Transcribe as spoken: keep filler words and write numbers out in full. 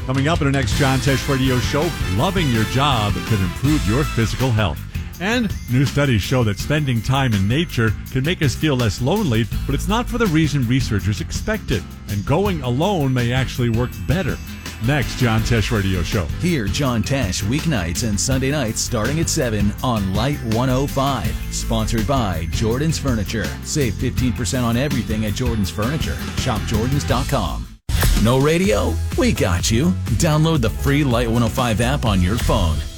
Coming up in our next John Tesh Radio Show, loving your job can improve your physical health. And new studies show that spending time in nature can make us feel less lonely, but it's not for the reason researchers expected. And going alone may actually work better. Next John Tesh Radio Show. Hear John Tesh weeknights and Sunday nights starting at seven on Light one oh five. Sponsored by Jordan's Furniture. Save fifteen percent on everything at Jordan's Furniture. Shop Jordans dot com. No radio? We got you. Download the free Light one oh five app on your phone.